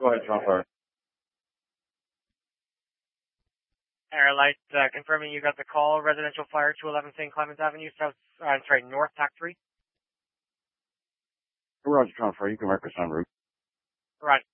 Go ahead, John Fire. Airlight, confirming you got the call. Residential fire, 211 St. Clements Avenue, North, TAC 3. Roger, John Fire. You can request en route. Roger.